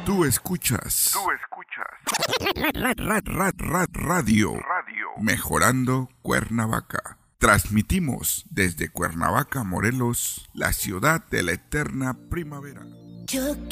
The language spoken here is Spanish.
Tú escuchas. Radio. Mejorando Cuernavaca. Transmitimos desde Cuernavaca, Morelos, la ciudad de la eterna primavera. Yo